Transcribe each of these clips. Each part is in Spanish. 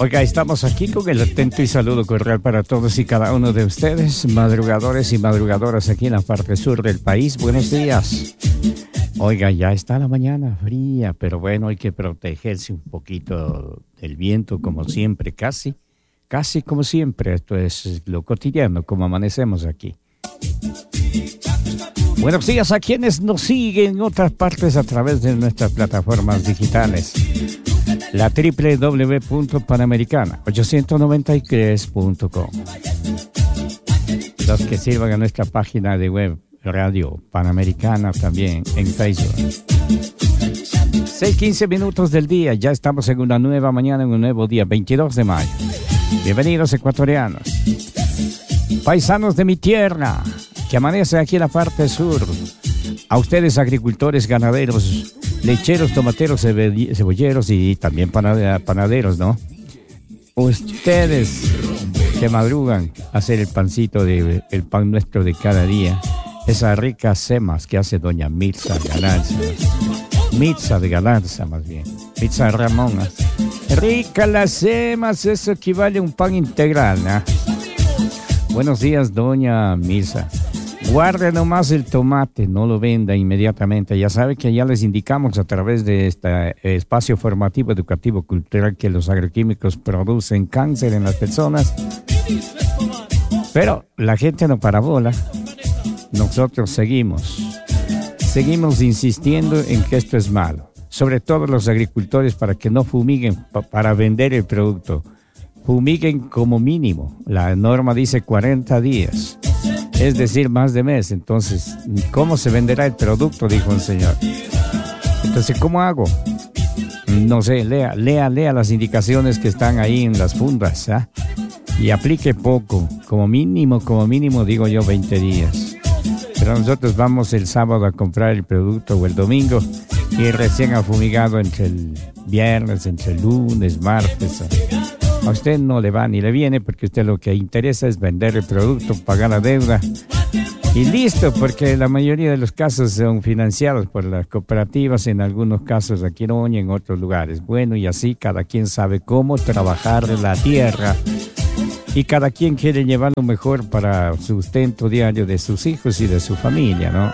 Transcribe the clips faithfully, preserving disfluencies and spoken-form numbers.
Oiga, estamos aquí con el atento y saludo cordial para todos y cada uno de ustedes, madrugadores y madrugadoras aquí en la parte sur del país. Buenos días. Oiga, ya está la mañana fría, pero bueno, hay que protegerse un poquito del viento, como siempre, casi, casi como siempre. Esto es lo cotidiano, como amanecemos aquí. Buenos días a quienes nos siguen en otras partes a través de nuestras plataformas digitales. La doble u doble u doble u punto panamericana ochocientos noventa y tres punto com. Los que sirvan a nuestra página de web, Radio Panamericana, también en Facebook. seis quince minutos del día, ya estamos en una nueva mañana, en un nuevo día, veintidós de mayo. Bienvenidos ecuatorianos, paisanos de mi tierra, que amanece aquí en la parte sur. A ustedes, agricultores, ganaderos, lecheros, tomateros, cebolleros y también panaderos, ¿no? Ustedes que madrugan a hacer el pancito, de, el pan nuestro de cada día. Esas ricas semas que hace doña Mirza Galarza. Mirza de Galarza, más bien. Mirza Ramón. Ricas las semas, eso equivale a un pan integral, ¿no? Buenos días, doña Mirza. Guarde nomás el tomate, no lo venda inmediatamente. Ya sabe que ya les indicamos a través de este espacio formativo, educativo, cultural, que los agroquímicos producen cáncer en las personas. Pero la gente no parabola. Nosotros seguimos, seguimos insistiendo en que esto es malo. Sobre todo los agricultores, para que no fumiguen pa- para vender el producto. Fumiguen como mínimo. La norma dice cuarenta días. Es decir, más de mes. Entonces, ¿cómo se venderá el producto? Dijo un señor. Entonces, ¿cómo hago? No sé, lea, lea, lea las indicaciones que están ahí en las fundas, ¿eh? Y aplique poco, como mínimo, como mínimo, digo yo, veinte días. Pero nosotros vamos el sábado a comprar el producto o el domingo y recién ha fumigado entre el viernes, entre el lunes, martes. A usted no le va ni le viene, porque a usted lo que interesa es vender el producto, pagar la deuda y listo, porque la mayoría de los casos son financiados por las cooperativas, en algunos casos aquí en Oña, en otros lugares. Bueno, y así cada quien sabe cómo trabajar la tierra y cada quien quiere llevar lo mejor para sustento diario de sus hijos y de su familia, ¿no?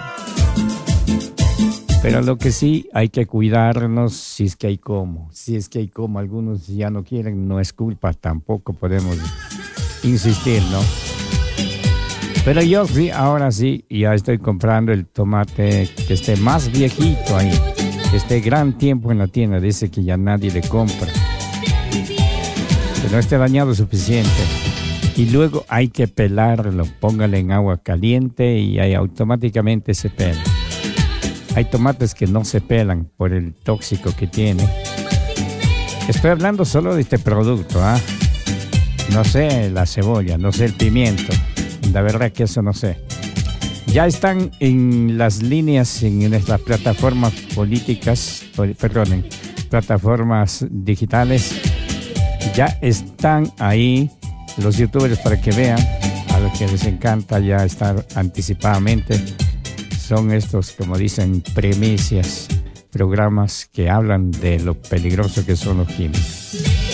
Pero lo que sí, hay que cuidarnos si es que hay cómo. Si es que hay cómo, algunos ya no quieren, no es culpa, tampoco podemos insistir, ¿no? Pero yo sí, ahora sí, ya estoy comprando el tomate que esté más viejito ahí, que esté gran tiempo en la tienda, dice que ya nadie le compra, que no esté dañado suficiente. Y luego hay que pelarlo, póngale en agua caliente y ahí automáticamente se pela. Hay tomates que no se pelan por el tóxico que tiene. Estoy hablando solo de este producto, ¿ah? ¿eh? No sé la cebolla, no sé el pimiento. La verdad que eso no sé. Ya están en las líneas, en las plataformas políticas, perdón, plataformas digitales. Ya están ahí los youtubers para que vean, a los que les encanta ya estar anticipadamente. Son estos, como dicen, primicias, programas que hablan de lo peligroso que son los químicos.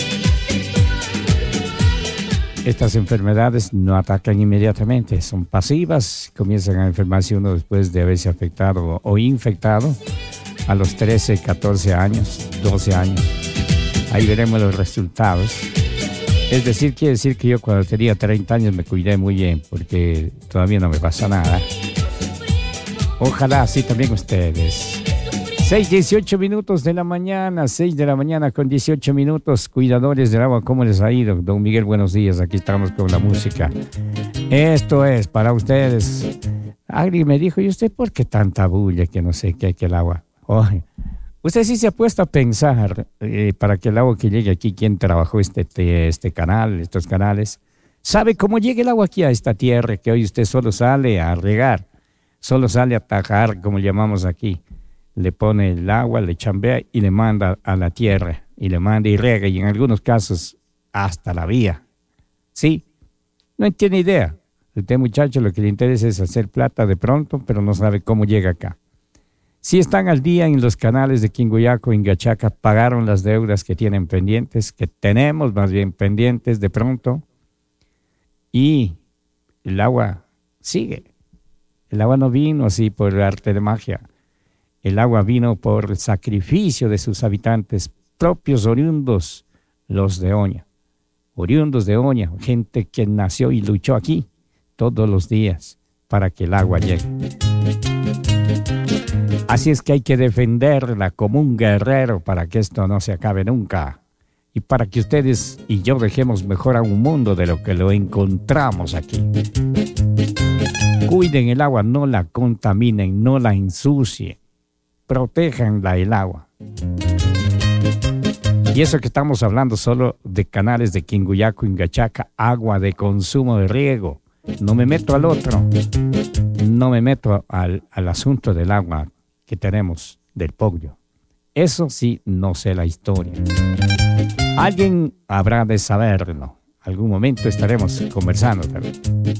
Estas enfermedades no atacan inmediatamente, son pasivas, comienzan a enfermarse uno después de haberse afectado o infectado a los trece, catorce años, doce años. Ahí veremos los resultados. Es decir, quiere decir que yo cuando tenía treinta años me cuidé muy bien, porque todavía no me pasa nada. Ojalá así también ustedes. seis, dieciocho minutos de la mañana, seis de la mañana con dieciocho minutos. Cuidadores del agua, ¿cómo les ha ido? Don Miguel, buenos días, aquí estamos con la música. Esto es para ustedes. Agri me dijo, ¿y usted por qué tanta bulla que no sé qué hay que el agua? Oh, usted sí se ha puesto a pensar eh, para que el agua que llegue aquí, ¿quién trabajó este, este canal, estos canales? ¿Sabe cómo llega el agua aquí a esta tierra que hoy usted solo sale a regar? Solo sale a tajar, como llamamos aquí. Le pone el agua, le chambea y le manda a la tierra. Y le manda y riega, y en algunos casos hasta la vía. Sí, no tiene idea. Usted, muchacho, lo que le interesa es hacer plata de pronto, pero no sabe cómo llega acá. Si están al día en los canales de Quinguyaco, Ingachaca, pagaron las deudas que tienen pendientes, que tenemos más bien pendientes de pronto, y el agua sigue. El agua no vino así por arte de magia. El agua vino por el sacrificio de sus habitantes propios oriundos, los de Oña. Oriundos de Oña, gente que nació y luchó aquí todos los días para que el agua llegue. Así es que hay que defenderla como un guerrero para que esto no se acabe nunca. Y para que ustedes y yo dejemos mejor a un mundo de lo que lo encontramos aquí. Cuiden el agua, no la contaminen, no la ensucien. Protéjanla el agua. Y eso que estamos hablando solo de canales de Quinguyaco, Ingachaca, agua de consumo de riego. No me meto al otro. No me meto al, al asunto del agua que tenemos del Poglio. Eso sí, no sé la historia. Alguien habrá de saberlo. Algún momento estaremos conversando también.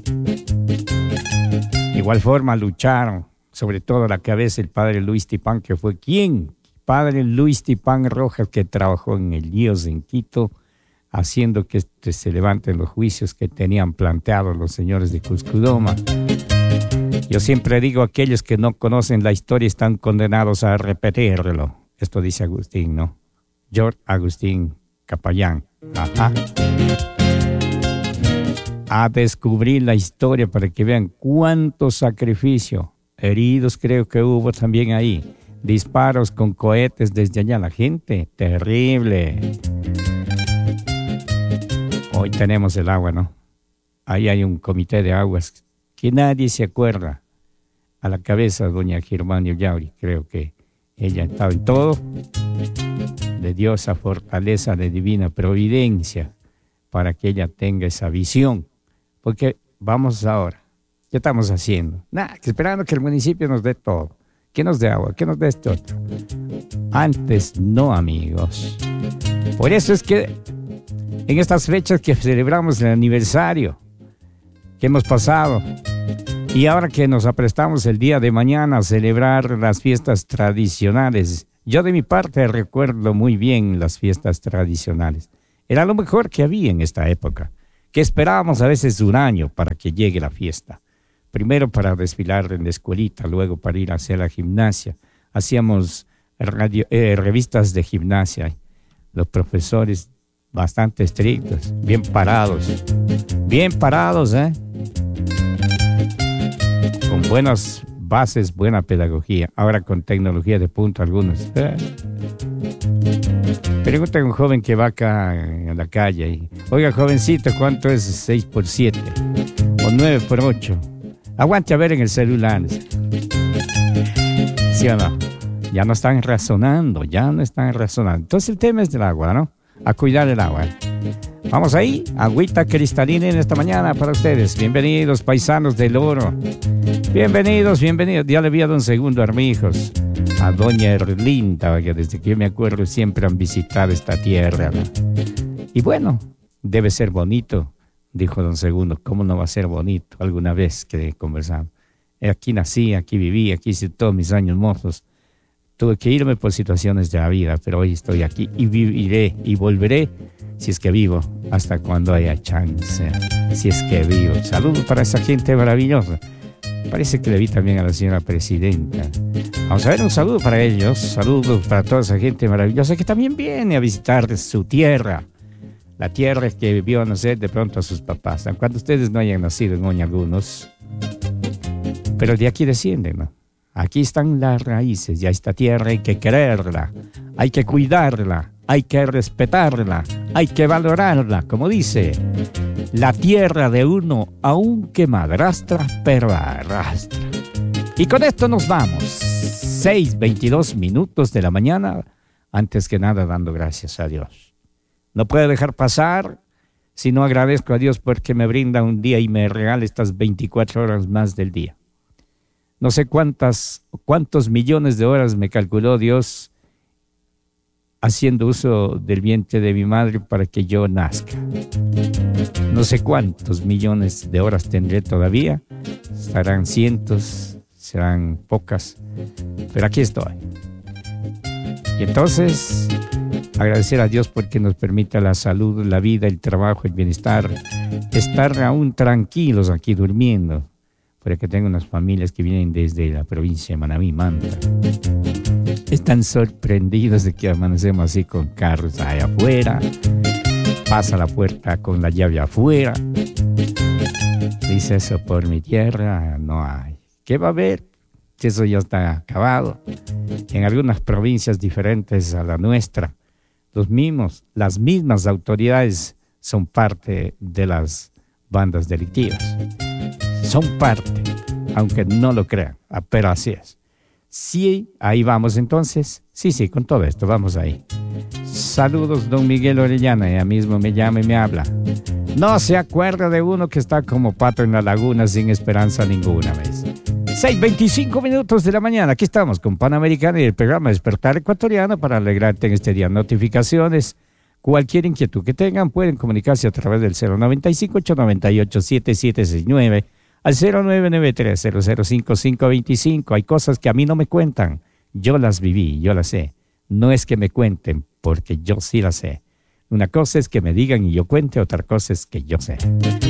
Igual forma lucharon, sobre todo la cabeza el padre Luis Tipán, que fue quien, padre Luis Tipán Rojas, que trabajó en el I O S en Quito, haciendo que este se levanten los juicios que tenían planteados los señores de Cuscudoma. Yo siempre digo, aquellos que no conocen la historia están condenados a repetirlo. Esto dice Agustín, ¿no? George Agustín Capayán. Ajá. A descubrir la historia para que vean cuánto sacrificio. Heridos creo que hubo también ahí. Disparos con cohetes desde allá. La gente, terrible. Hoy tenemos el agua, ¿no? Ahí hay un comité de aguas que nadie se acuerda. A la cabeza doña Germania Yauri, creo que ella estaba en todo. Le dio esa fortaleza de divina providencia para que ella tenga esa visión. Porque vamos ahora, ¿qué estamos haciendo? Nada, esperando que el municipio nos dé todo. Que nos dé agua, que nos dé esto otro. Antes no, amigos. Por eso es que en estas fechas que celebramos el aniversario que hemos pasado, y ahora que nos aprestamos el día de mañana a celebrar las fiestas tradicionales, yo de mi parte recuerdo muy bien las fiestas tradicionales. Era lo mejor que había en esta época, que esperábamos a veces un año para que llegue la fiesta. Primero para desfilar en la escuelita, luego para ir a hacer la gimnasia. Hacíamos radio, eh, revistas de gimnasia. Los profesores bastante estrictos, bien parados. Bien parados, ¿eh? Con buenas bases, buena pedagogía. Ahora con tecnología de punta algunos. ¿Eh? Pregunta a un joven que va acá en la calle. Y, oiga, jovencito, ¿cuánto es seis por siete? O nueve por ocho. Aguante a ver en el celular. ¿Sí o no? Ya no están razonando, ya no están razonando. Entonces el tema es del agua, ¿no? A cuidar el agua. Vamos ahí, agüita cristalina en esta mañana para ustedes. Bienvenidos, paisanos del Oro. Bienvenidos, bienvenidos. Ya le vi a don Segundo Armijos, a doña Erlinda, que desde que yo me acuerdo siempre han visitado esta tierra, ¿no? Y bueno, debe ser bonito, dijo don Segundo. ¿Cómo no va a ser bonito? Alguna vez que conversamos. Aquí nací, aquí viví, aquí hice todos mis años mozos. Tuve que irme por situaciones de la vida, pero hoy estoy aquí y viviré y volveré, si es que vivo, hasta cuando haya chance, si es que vivo. Saludos para esa gente maravillosa. Parece que le vi también a la señora presidenta. Vamos a ver, un saludo para ellos, saludos para toda esa gente maravillosa que también viene a visitar su tierra, la tierra que vio nacer de pronto a sus papás, aunque cuando ustedes no hayan nacido en Oña algunos, pero de aquí descienden, ¿no? Aquí están las raíces y a esta tierra hay que quererla, hay que cuidarla, hay que respetarla, hay que valorarla, como dice, la tierra de uno, aunque madrastra, pero arrastra. Y con esto nos vamos, seis veintidós minutos de la mañana, antes que nada dando gracias a Dios. No puedo dejar pasar, si no agradezco a Dios porque me brinda un día y me regala estas veinticuatro horas más del día. No sé cuántas, cuántos millones de horas me calculó Dios haciendo uso del vientre de mi madre para que yo nazca. No sé cuántos millones de horas tendré todavía. Estarán cientos, serán pocas, pero aquí estoy. Y entonces, agradecer a Dios porque nos permite la salud, la vida, el trabajo, el bienestar, estar aún tranquilos aquí durmiendo, porque tengo unas familias que vienen desde la provincia de Manabí, Manta. Están sorprendidos de que amanecemos así con carros ahí afuera, pasa la puerta con la llave afuera. Dice, eso por mi tierra no hay. ¿Qué va a haber? Eso ya está acabado. En algunas provincias diferentes a la nuestra, los mismos, las mismas autoridades son parte de las bandas delictivas. Son parte, aunque no lo crean, pero así es. Sí, ahí vamos entonces. Sí, sí, con todo esto, vamos ahí. Saludos, don Miguel Orellana, ella mismo me llama y me habla. No se acuerda de uno que está como pato en la laguna sin esperanza ninguna vez. seis veinticinco minutos de la mañana, aquí estamos con Panamericana y el programa Despertar Ecuatoriano para alegrarte en este día. Notificaciones, cualquier inquietud que tengan pueden comunicarse a través del cero noventa y cinco, ocho noventa y ocho, siete siete seis nueve al cero nueve nueve tres, cero cero cinco cinco dos cinco. Hay cosas que a mí no me cuentan, yo las viví, yo las sé. No es que me cuenten, porque yo sí las sé. Una cosa es que me digan y yo cuente, otra cosa es que yo sé.